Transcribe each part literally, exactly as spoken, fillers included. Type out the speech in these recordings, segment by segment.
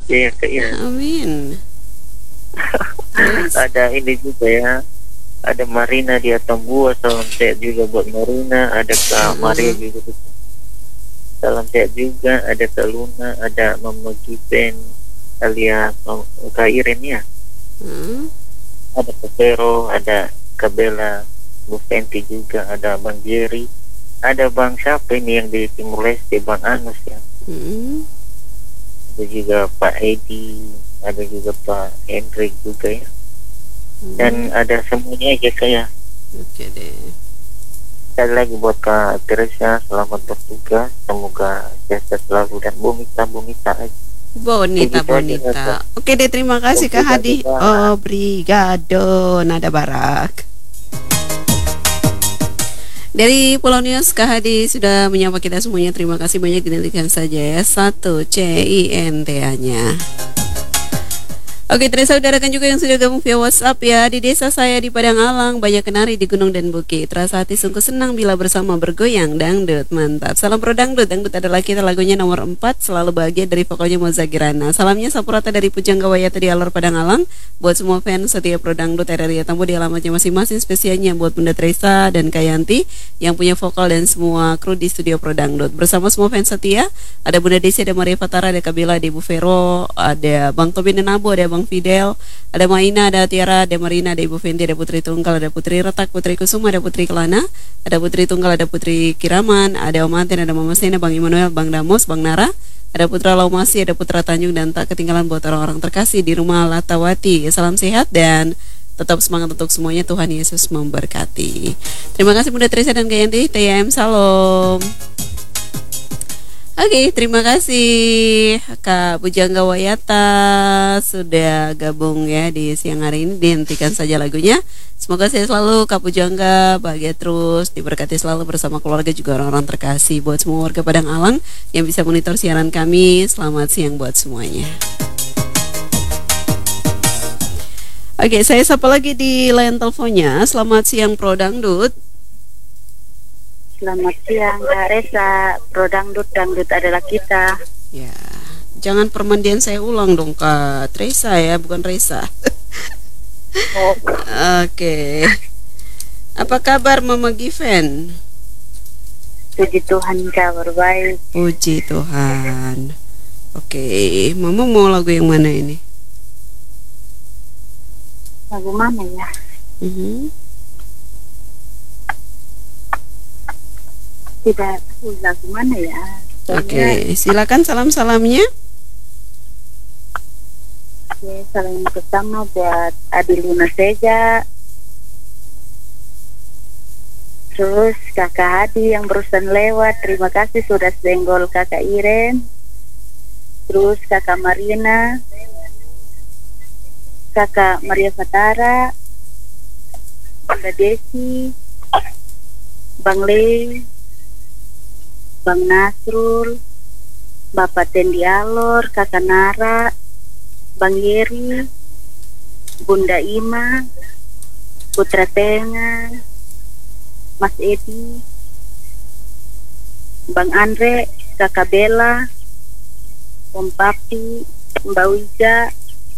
Ya, Kak Iren. Amin. Terus? Ada ini juga ya. Ada Marina di Atambua, salam sehat juga buat Marina. Ada Kak Maria juga, salam sehat juga. Ada Kak Luna, ada Mama Given alias Kak Iren ya. Hmm. Ada Kak Vero, ada Kak Bella, Bu Fenty juga, ada Bang Jerry, ada Bang siapa ini yang di Timur Leste, Bang Anus ya. Hmm. Ada juga Pak Edi, ada juga Pak Hendrik juga ya. Dan Hmm. ada semuanya aja kayak. Oke deh. Sekali lagi buat Kak Teresa, selamat bertugas, semoga sehat selalu. Dan Bumita, Bumita aja. Bonita, Begitu aja, bonita. Kak. Oke deh, terima kasih Kak Obrigado, Hadi. Kak. Obrigado, nada barak. Dari Pulau Nias, Kak Hadi sudah menyapa kita semuanya. Terima kasih banyak, dinantikan saja ya. Satu C I N T A-nya. Oke, Teresa udarakan juga yang sudah gabung via WhatsApp ya. Di desa saya di Padang Alang banyak kenari di gunung dan bukit. Rasa hati sungguh senang bila bersama bergoyang dangdut. Mantap. Salam pro dangdut. Dangdut adalah kita, lagunya nomor empat. Selalu bahagia dari vokalnya Moza Girana. Salamnya Sapurata dari Pujangga Wayata di Alor Padang Alang. Buat semua fans setia pro dangdut R R I Tambo di alamatnya masing-masing. Spesialnya buat Bunda Teresa dan Kayanti yang punya vokal dan semua kru di studio pro dangdut. Bersama semua fans setia, ada Bunda Desi, ada Maria Fatara, ada Kabila, ada Ibu Vero, ada Bang Tobin dan Abu, ada Bang Fidel, ada Maina, ada Tiara, ada Marina, ada Ibu Fenty, ada Putri Tunggal, ada Putri Retak, Putri Kusuma, ada Putri Kelana, ada Putri Tunggal, ada Putri Kiraman, ada Om Anten, ada Mama Sena, Bang Immanuel, Bang Damos, Bang Nara, ada Putra Laumasi, ada Putra Tanjung, dan tak ketinggalan buat orang-orang terkasih di rumah Latawati. Salam sehat dan tetap semangat untuk semuanya. Tuhan Yesus memberkati. Terima kasih Bunda Teresa dan Gayanti. T M Salam. Oke, terima kasih Kak Pujangga Wayata sudah gabung ya di siang hari ini. Dihentikan saja lagunya. Semoga saya selalu Kak Pujangga bahagia terus, diberkati selalu bersama keluarga juga orang-orang terkasih. Buat semua warga Padang Alang yang bisa monitor siaran kami, selamat siang buat semuanya. Oke, saya sapa lagi di line teleponnya. Selamat siang Pro Dangdut. Selamat siang Kak Resa, pro dangdut, dangdut adalah kita. Ya, jangan permandian saya ulang dong Kak Teresa ya, bukan Resa. Oh. Oke. Apa kabar Mama Given? Puji Tuhan, kabar baik. Puji Tuhan. Oke, Mama mau lagu yang mana ini? Lagu mana ya? Mm-hmm. Tidak tahu lagu mana ya. Oke, silakan salam-salamnya. Oke, salam pertama buat Adi Luna Seja. Terus Kakak Hadi yang barusan lewat, terima kasih sudah senggol Kakak Iren. Terus Kakak Marina, Kakak Maria Fatara, Bunda Desi, Bang Lei, Bang Nasrul, Bapak Tendi Alor, Kakak Nara, Bang Yeri, Bunda Ima, Putra Tenga, Mas Edi, Bang Andre, Kakak Bella, Om Papi, Mbak Wija,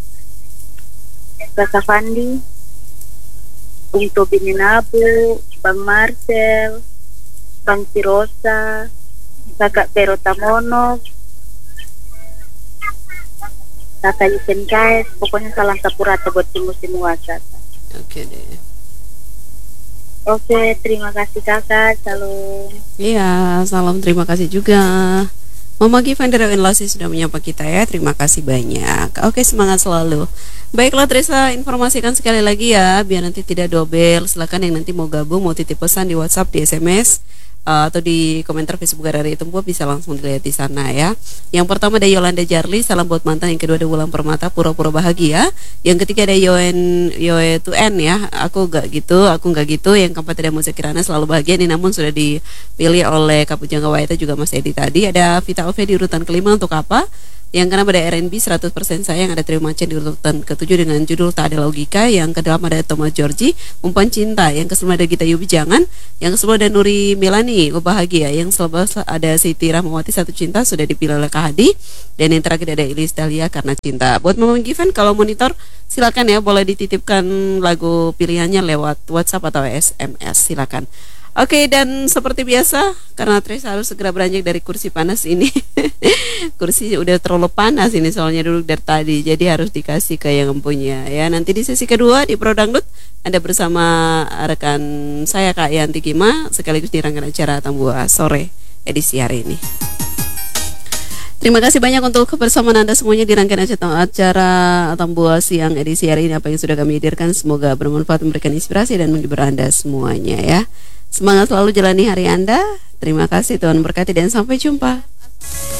Kakak Fandi, Bung Tobi Minabu, Bang Marcel, Bang Tirosa, Kakak Pero Tamono, Kakak Yusen Kaes, pokoknya salam Sapurata buat semua Kakak. Oke deh. Oke, terima kasih Kakak, salam. Iya, salam terima kasih juga. Mama Given dari Enlasi sudah menyapa kita ya, terima kasih banyak. Oke, semangat selalu. Baiklah Teresa, informasikan sekali lagi ya, biar nanti tidak double. Silakan yang nanti mau gabung, mau titip pesan di WhatsApp, di S M S, Uh, atau di komentar Facebook R R I Tempo bisa langsung dilihat di sana ya. Yang pertama ada Yolanda Jarli, salam buat mantan. Yang kedua ada Wulan Permata, pura-pura bahagia. Yang ketiga ada Yoen Yoe to N ya, aku gak gitu, aku gak gitu. Yang keempat ada Moza Kirana, selalu bahagia. Ini namun sudah dipilih oleh Kak Pujangga Wayata juga Mas Edi tadi. Ada Vita Ove di urutan kelima, untuk apa? Yang keenam ada R and B seratus persen sayang, ada Trio Macan di urutan ketujuh dengan judul Tak Ada Logika. Yang kedelapan ada Thomas Georgie, Umpan Cinta. Yang kesembilan ada Gita Yubi Jangan. Yang kesepuluh ada Nuri Milani, Oh Bahagia. Yang sebelas ada Siti Rahmawati, Satu Cinta, sudah dipilih oleh Kak Hadi. Dan yang terakhir ada Ilis Dahlia, Karena Cinta. Buat Mama Given, kalau monitor silakan ya, boleh dititipkan lagu pilihannya lewat WhatsApp atau S M S, silakan. Oke, dan seperti biasa, karena Tres harus segera beranjak dari kursi panas ini. Kursi udah terlalu panas ini, soalnya duduk dari tadi, jadi harus dikasih ke yang punya ya. Nanti di sesi kedua di Pro Dangdut Anda bersama rekan saya Kak Yanti Kima, sekaligus di rangkaian acara Tambua Sore edisi hari ini. Terima kasih banyak untuk kebersamaan Anda semuanya di rangkaian acara Tambua Siang edisi hari ini. Apa yang sudah kami hadirkan semoga bermanfaat, memberikan inspirasi dan menghibur Anda semuanya ya. Semangat selalu jalani hari Anda. Terima kasih, Tuhan berkati dan sampai jumpa.